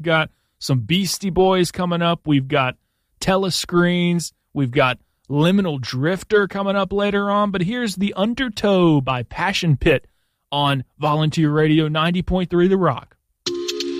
We've got some Beastie Boys coming up. We've got Telescreens. We've got Liminal Drifter coming up later on. But here's The Undertow by Passion Pit on Volunteer Radio 90.3 The Rock.